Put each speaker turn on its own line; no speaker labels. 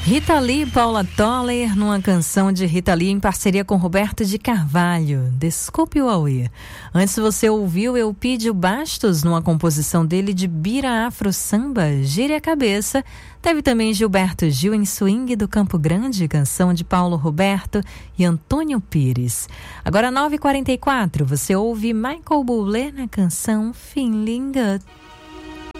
Rita Lee e Paula Toller numa canção de Rita Lee em parceria com Roberto de Carvalho, Desculpe o Auê. Antes você ouviu Eupídio Bastos numa composição dele de Bira Afro Samba, Gire a Cabeça. Teve também Gilberto Gil em Swing do Campo Grande, canção de Paulo Roberto e Antônio Pires. Agora 9h44, você ouve Michael Bublé na canção Feeling Good.